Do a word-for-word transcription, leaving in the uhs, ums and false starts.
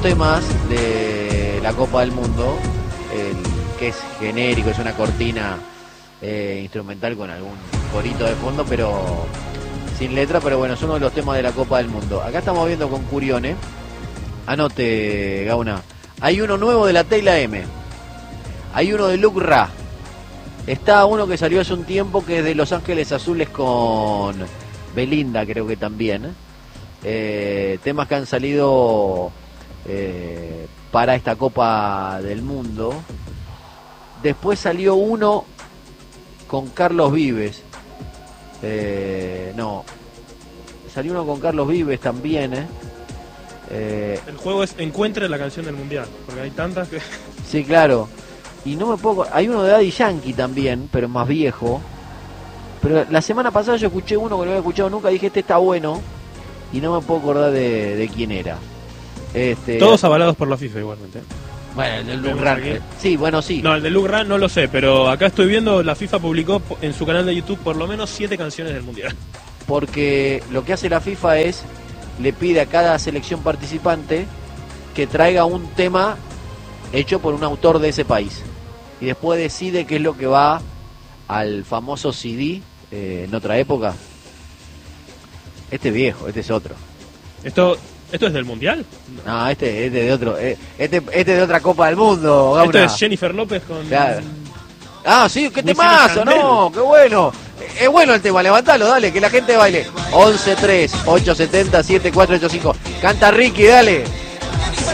temas de la Copa del Mundo, el, que es genérico, es una cortina eh, instrumental con algún corito de fondo, pero sin letra, pero bueno, es uno de los temas de la Copa del Mundo. Acá estamos viendo con Curione, anote Gauna, hay uno nuevo de la Teyla M, hay uno de Luke Ra, está uno que salió hace un tiempo que es de Los Ángeles Azules con Belinda, creo que también, eh, temas que han salido eh, para esta Copa del Mundo. Después salió uno con Carlos Vives, eh, no, salió uno con Carlos Vives también, eh. Eh, el juego es encuentre la canción del mundial, porque hay tantas que... Sí, claro. Y no me puedo... Hay uno de Daddy Yankee también, pero más viejo. Pero la semana pasada yo escuché uno que no había escuchado nunca, dije, este está bueno, y no me puedo acordar de, de quién era. Este... Todos avalados por la FIFA igualmente. Bueno, el del Luke Ra. Sí, bueno, sí. No, el de Luke Ra no lo sé, pero acá estoy viendo, la FIFA publicó en su canal de YouTube por lo menos siete canciones del mundial. Porque lo que hace la FIFA es, le pide a cada selección participante que traiga un tema hecho por un autor de ese país. Y después decide qué es lo que va al famoso C D eh, en otra época. Este es viejo, este es otro. Esto esto es del mundial. No, este, este de otro, eh, este, este de otra Copa del Mundo. Gauna. Esto es Jennifer López con. Claro. Ah, sí, qué temazo, no, qué bueno. Es bueno el tema, levantalo, dale, que la gente baile. once tres ocho siete cero siete cuatro ocho cinco. Canta Ricky, dale.